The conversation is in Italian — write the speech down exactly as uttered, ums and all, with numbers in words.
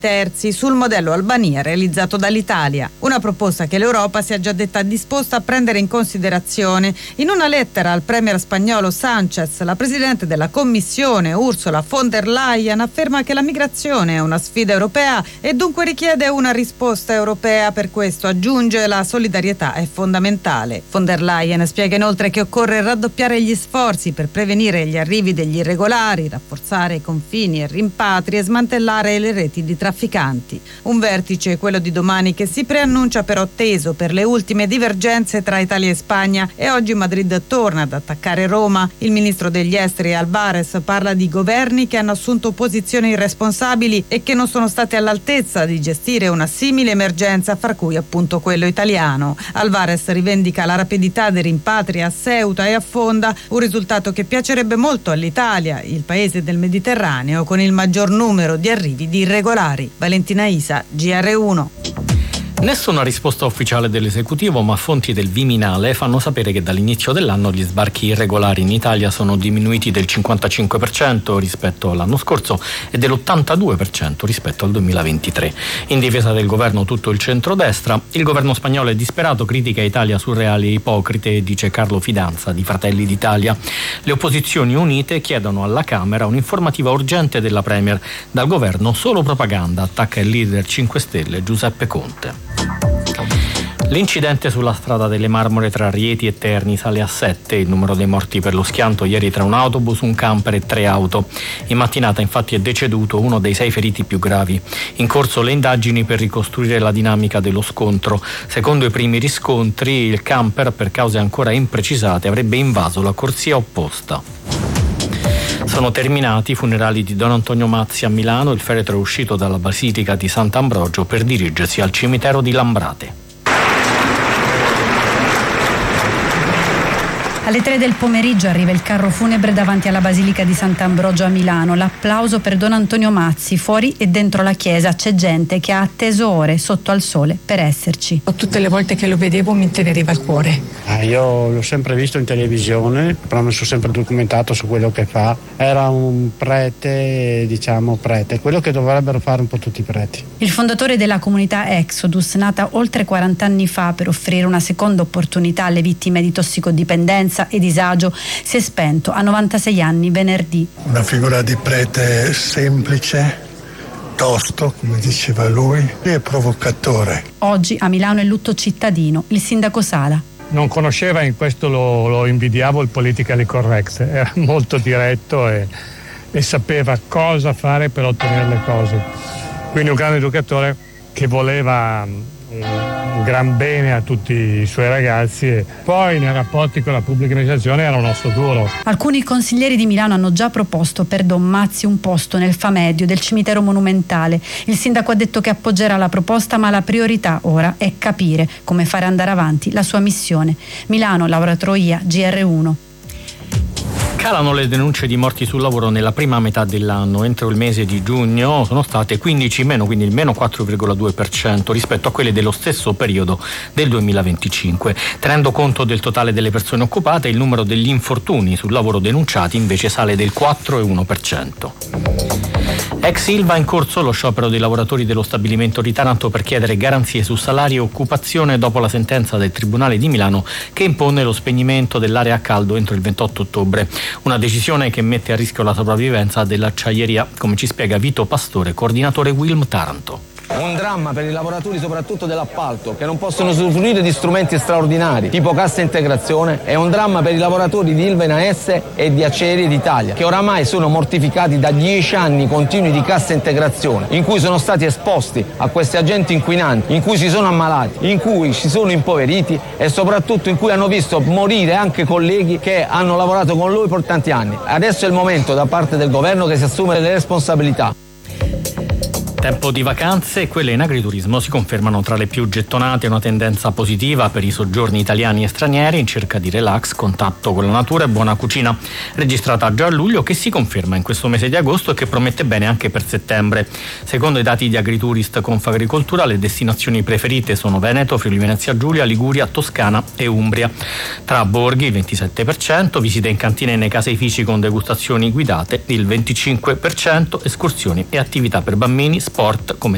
terzi sul modello Albania realizzato dall'Italia. Una proposta che l'Europa si è già detta disposta a prendere in considerazione. In una lettera al premier spagnolo Sánchez, la presidente della Commissione Ursula von der Leyen afferma che la migrazione è una sfida europea e dunque richiede una risposta europea. Per questo, aggiunge, la solidarietà è fondamentale. Von der Leyen spiega inoltre che occorre raddoppiare gli sforzi per prevenire gli arrivi degli irregolari, rafforzare i confini e rimpatri e smantellare le reti di trafficanti. Trafficanti. Un vertice, quello di domani, che si preannuncia però teso per le ultime divergenze tra Italia e Spagna, e oggi Madrid torna ad attaccare Roma. Il ministro degli esteri Álvarez parla di governi che hanno assunto posizioni irresponsabili e che non sono stati all'altezza di gestire una simile emergenza, fra cui appunto quello italiano. Álvarez rivendica la rapidità dei rimpatri a Ceuta e a Fonda, un risultato che piacerebbe molto all'Italia, il paese del Mediterraneo con il maggior numero di arrivi di irregolari. Valentina Isa, G R uno. Nessuna risposta ufficiale dell'esecutivo, ma fonti del Viminale fanno sapere che dall'inizio dell'anno gli sbarchi irregolari in Italia sono diminuiti del cinquantacinque per cento rispetto all'anno scorso e dell'ottantadue per cento rispetto al duemilaventitré. In difesa del governo tutto il centrodestra, il governo spagnolo è disperato, critica Italia surreali e ipocrite, dice Carlo Fidanza di Fratelli d'Italia. Le opposizioni unite chiedono alla Camera un'informativa urgente della Premier. Dal governo solo propaganda, attacca il leader cinque Stelle Giuseppe Conte. L'incidente sulla strada delle Marmore tra Rieti e Terni sale a sette il numero dei morti per lo schianto ieri tra un autobus, un camper e tre auto. In mattinata infatti è deceduto uno dei sei feriti più gravi. In corso le indagini per ricostruire la dinamica dello scontro. Secondo i primi riscontri, il camper, per cause ancora imprecisate, avrebbe invaso la corsia opposta. Sono terminati i funerali di Don Antonio Mazzi a Milano. Il feretro è uscito dalla Basilica di Sant'Ambrogio per dirigersi al cimitero di Lambrate. Alle tre del pomeriggio arriva il carro funebre davanti alla Basilica di Sant'Ambrogio a Milano. L'applauso per Don Antonio Mazzi. Fuori e dentro la chiesa c'è gente che ha atteso ore sotto al sole per esserci. Tutte le volte che lo vedevo mi inteneriva il cuore. Ah, io l'ho sempre visto in televisione, però mi sono sempre documentato su quello che fa. Era un prete, diciamo prete, quello che dovrebbero fare un po' tutti i preti. Il fondatore della comunità Exodus, nata oltre quaranta anni fa per offrire una seconda opportunità alle vittime di tossicodipendenza e disagio, si è spento a novantasei anni venerdì. Una figura di prete semplice, tosto, come diceva lui, e provocatore. Oggi a Milano è lutto cittadino. Il sindaco Sala. Non conosceva, in questo lo, lo invidiavo, il politically correct. Era molto diretto e, e sapeva cosa fare per ottenere le cose. Quindi un grande educatore che voleva un gran bene a tutti i suoi ragazzi, e poi nei rapporti con la pubblica amministrazione era un osso duro. Alcuni consiglieri di Milano hanno già proposto per Don Mazzi un posto nel Famedio del cimitero monumentale. Il sindaco ha detto che appoggerà la proposta, ma la priorità ora è capire come fare andare avanti la sua missione. Milano, Laura Troia, G R uno. Calano le denunce di morti sul lavoro nella prima metà dell'anno. Entro il mese di giugno sono state quindici in meno, quindi il meno quattro virgola due per cento rispetto a quelle dello stesso periodo del duemilaventicinque. Tenendo conto del totale delle persone occupate, il numero degli infortuni sul lavoro denunciati invece sale del quattro virgola uno per cento. Ex Ilva in corso lo sciopero dei lavoratori dello stabilimento di Taranto per chiedere garanzie su salari e occupazione dopo la sentenza del Tribunale di Milano che impone lo spegnimento dell'area a caldo entro il ventotto ottobre. Una decisione che mette a rischio la sopravvivenza dell'acciaieria, come ci spiega Vito Pastore, coordinatore Wilm Taranto. Un dramma per i lavoratori soprattutto dell'appalto, che non possono usufruire di strumenti straordinari tipo cassa integrazione. È un dramma per i lavoratori di Ilva in A S e di Acciaierie d'Italia, che oramai sono mortificati da dieci anni continui di cassa integrazione, in cui sono stati esposti a questi agenti inquinanti, in cui si sono ammalati, in cui si sono impoveriti e soprattutto in cui hanno visto morire anche colleghi che hanno lavorato con lui per tanti anni. Adesso è il momento da parte del governo che si assume le responsabilità. Tempo di vacanze, quelle in agriturismo si confermano tra le più gettonate, una tendenza positiva per i soggiorni italiani e stranieri in cerca di relax, contatto con la natura e buona cucina, registrata già a luglio, che si conferma in questo mese di agosto e che promette bene anche per settembre. Secondo i dati di Agriturist Confagricoltura, le destinazioni preferite sono Veneto, Friuli Venezia Giulia, Liguria, Toscana e Umbria. Tra borghi il ventisette per cento, visite in cantinene e caseifici con degustazioni guidate il venticinque per cento, escursioni e attività per bambini, sport come